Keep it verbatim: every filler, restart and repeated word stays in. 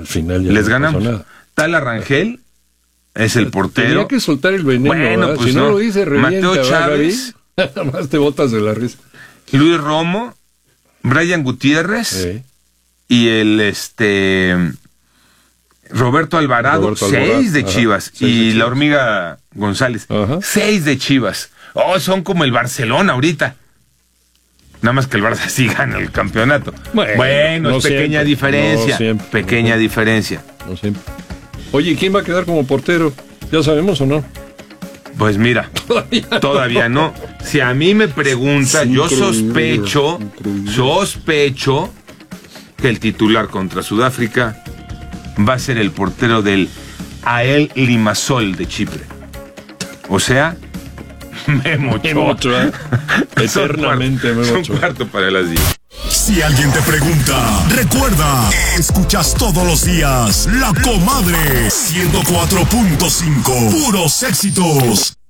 al final ya les no ganamos. pasó nada. Tal Arrangel es el portero. Tenía que soltar el veneno, bueno, ¿verdad? pues Si no, no. lo dice, revienta, Mateo Chávez. Nada más te botas de la risa. Luis Romo, Brian Gutiérrez Sí. y el este Roberto Alvarado, Roberto seis Alvarado, de ajá, Chivas, seis y de Chivas. la hormiga González, Ajá. seis de Chivas. Oh, son como el Barcelona ahorita. Nada más que el Barça sí gana el campeonato. Bueno, Bueno, no es pequeña siempre, diferencia. no siempre, pequeña no. diferencia. No sé. Oye, ¿quién va a quedar como portero? ¿Ya sabemos o no? Pues mira, todavía no. Si a mí me pregunta, yo sospecho, sospecho que el titular contra Sudáfrica va a ser el portero del A E L Limassol de Chipre. O sea, Memo Memo Ochoa. Ochoa. Eternamente Son Memo cuarto, Ochoa. son cuarto para las diez. Si alguien te pregunta, recuerda, escuchas todos los días La Comadre ciento cuatro punto cinco, puros éxitos.